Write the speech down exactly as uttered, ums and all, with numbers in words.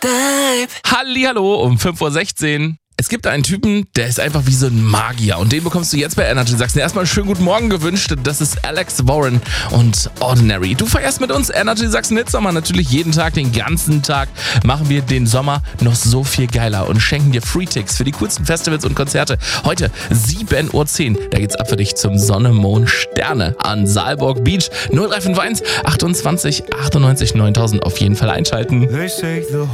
Hallihallo um fünf Uhr sechzehn. Es gibt einen Typen, der ist einfach wie so ein Magier und den bekommst du jetzt bei Energy Sachsen. Erstmal einen schönen guten Morgen gewünscht. Das ist Alex Warren und Ordinary. Du feierst mit uns Energy Sachsen Hitsommer natürlich jeden Tag, den ganzen Tag machen wir den Sommer noch so viel geiler und schenken dir Free-Ticks für die coolsten Festivals und Konzerte. Heute sieben Uhr zehn, da geht's ab für dich zum Sonne, Mond, Sterne an Saalburg Beach. null drei fünf eins achtundzwanzig achtundneunzig neuntausend auf jeden Fall einschalten.